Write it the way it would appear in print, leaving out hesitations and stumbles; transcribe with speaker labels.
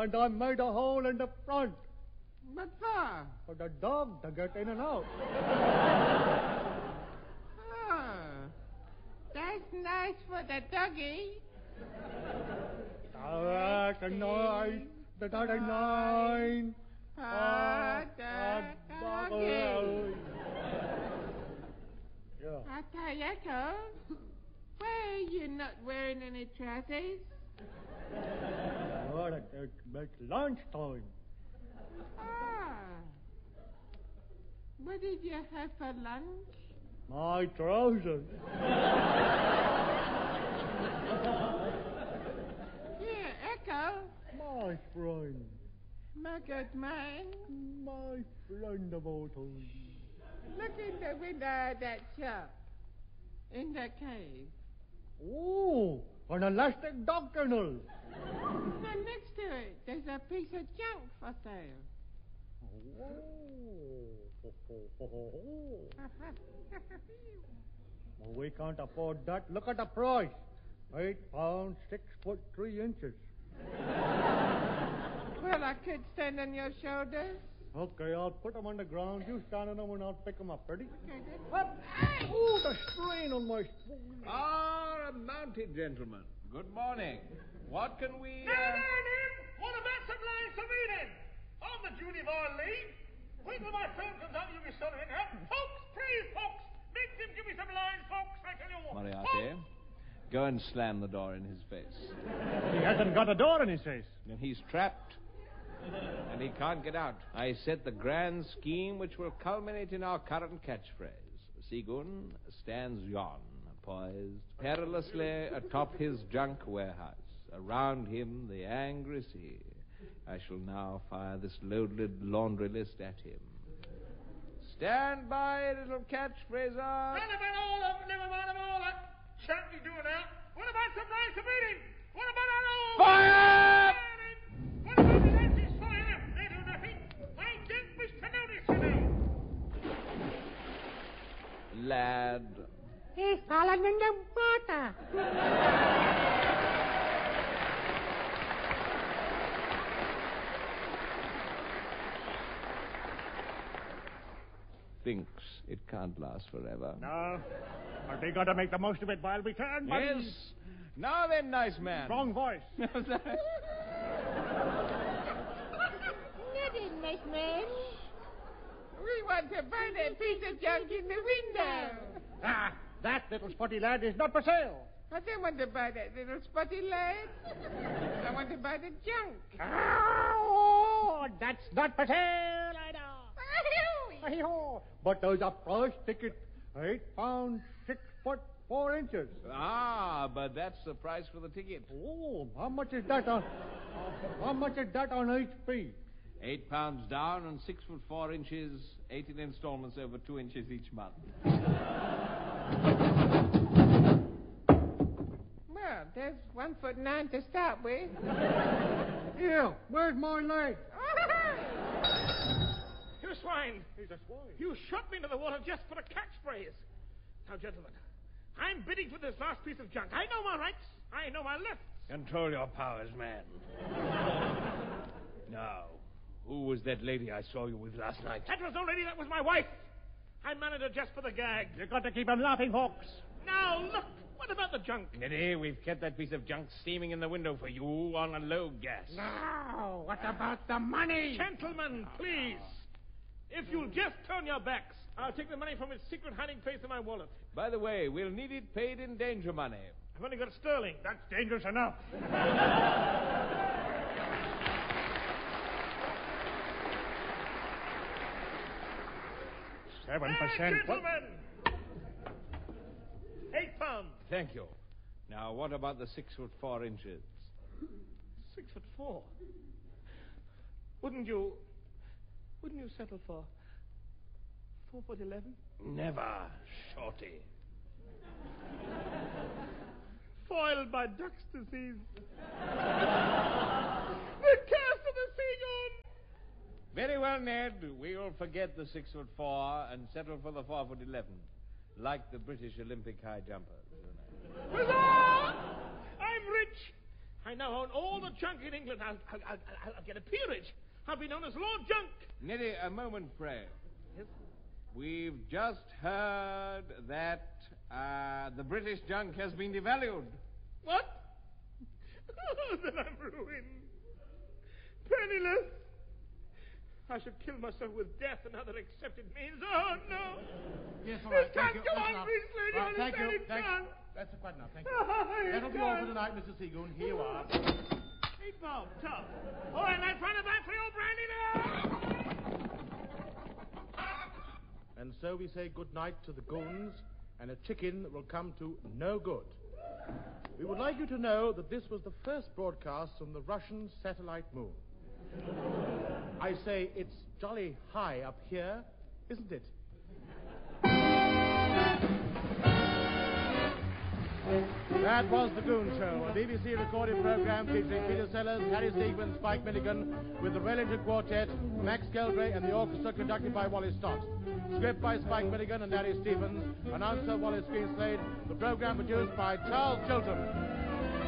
Speaker 1: and I made a hole in the front.
Speaker 2: What for?
Speaker 1: For the dog to get in and out.
Speaker 2: Oh, that's nice for the doggy.
Speaker 1: That's a nice. That's a nine.
Speaker 2: Doggy.
Speaker 1: Yeah.
Speaker 2: I tell you, Echo, why you not wearing any trousers?
Speaker 1: Well, it's lunchtime.
Speaker 2: Ah. What did you have for lunch?
Speaker 1: My trousers.
Speaker 2: Here, Echo.
Speaker 1: My friend.
Speaker 2: My good man.
Speaker 1: My friend of all time.
Speaker 2: Look in the window of that shop. In the cave.
Speaker 1: Oh, an elastic dog kennel.
Speaker 2: Then next to it, there's a piece of junk for sale.
Speaker 1: Well, we can't afford that. Look at the price. 8 pounds, 6 foot 3 inches.
Speaker 2: Well, I could stand on your shoulders.
Speaker 1: Okay, I'll put them on the ground. You stand on them and I'll pick them up. Ready?
Speaker 2: Okay, then.
Speaker 1: Up. Oh, the strain on my spoon.
Speaker 3: Ah, a mounted gentleman. Good morning. What can we...
Speaker 4: What about some lines of eating? I'm the Judy Boy lead. Wait till my film comes out, you'll be stuttering out. Folks, please, folks. Make them give me some lines, folks, I tell you what.
Speaker 3: Moriarty, go and slam the door in his face.
Speaker 1: He hasn't got a door in his face.
Speaker 3: And he's trapped. And he can't get out. I set the grand scheme which will culminate in our current catchphrase. Seagoon stands yon, poised perilously atop his junk warehouse. Around him, the angry sea. I shall now fire this loaded laundry list at him. Stand by, little catchphraser.
Speaker 4: Not about all of them, never mind about all that. Shan't be doing now. What about some lines of eating? What about our own?
Speaker 3: Fire!
Speaker 4: What about the Nancy's fire? They do nothing. I don't wish to notice, you know.
Speaker 3: Lad.
Speaker 2: He's fallen in the water.
Speaker 3: Thinks it can't last forever.
Speaker 1: No. But we got to make the most of it while we can, buddy.
Speaker 3: Yes. Now then, nice man.
Speaker 1: Wrong voice.
Speaker 2: Nothing, nice man. We want to buy that piece of junk in the window.
Speaker 1: Ah, that little spotty lad is not for sale.
Speaker 2: I don't want to buy that little spotty lad. I want to buy the junk.
Speaker 1: Oh, that's not for sale, I know. But there's a price ticket. 8 pounds, 6 foot 4 inches.
Speaker 3: Ah, but that's the price for the ticket.
Speaker 1: Oh, how much is that on HP?
Speaker 3: 8 pounds down and 6 foot 4 inches, 18 installments over 2 inches each month.
Speaker 2: Well, there's 1 foot 9 to start with.
Speaker 1: Yeah, where's my leg?
Speaker 4: You swine.
Speaker 1: He's a swine.
Speaker 4: You shot me into the water just for a catchphrase. Now, gentlemen, I'm bidding for this last piece of junk. I know my rights. I know my lefts.
Speaker 3: Control your powers, man. Now, who was that lady I saw you with last night?
Speaker 4: That was no lady, that was my wife. I married her just for the gag.
Speaker 1: You got to keep him laughing, Hawks.
Speaker 4: Now, look, what about the junk?
Speaker 3: Neddy, we've kept that piece of junk steaming in the window for you on a low gas.
Speaker 1: Now, what about the money?
Speaker 4: Gentlemen, please. If you'll just turn your backs, I'll take the money from its secret hiding place in my wallet.
Speaker 3: By the way, we'll need it paid in danger money.
Speaker 4: I've only got sterling.
Speaker 1: That's dangerous enough. 7%.
Speaker 4: Gentlemen! 8 pounds.
Speaker 3: Thank you. Now, what about the 6 foot 4 inches?
Speaker 4: 6'4". Wouldn't you settle for 4 foot 11?
Speaker 3: Never, Shorty.
Speaker 4: Foiled by duck's disease. The curse of the Seagoon!
Speaker 3: Very well, Ned. We'll forget the 6 foot 4 and settle for the 4 foot 11, like the British Olympic high jumpers.
Speaker 4: Huzzah! I'm rich. I now own all the junk in England. I'll get a peerage. I'll be known as Lord Junk.
Speaker 3: Neddy, a moment, pray.
Speaker 4: Yes?
Speaker 3: We've just heard that the British junk has been devalued.
Speaker 4: What? Oh, then I'm ruined. Penniless. I should kill myself with death and other accepted means. Oh, no.
Speaker 1: Yes, all right.
Speaker 4: It can't go on,
Speaker 1: enough.
Speaker 4: please, lady.
Speaker 1: Right, thank you.
Speaker 4: It can't.
Speaker 1: That's quite enough. Thank you.
Speaker 4: Oh,
Speaker 1: That'll be all for tonight, Mr. Seagoon. Here you are.
Speaker 4: Hey, Bob, tough. All right, lads, run it back for your brandy now.
Speaker 1: And so we say good night to the goons and a chicken that will come to no good. We would like you to know that this was the first broadcast from the Russian satellite moon. I say it's jolly high up here, isn't it? That was The Goon Show, a BBC recorded program featuring Peter Sellers, Harry Stevens, Spike Milligan, with the Wellington Quartet, Max Geldray, and the orchestra conducted by Wally Stott. Script by Spike Milligan and Harry Stevens. Announcer Wallace Greenslade. The program produced by Charles Chilton.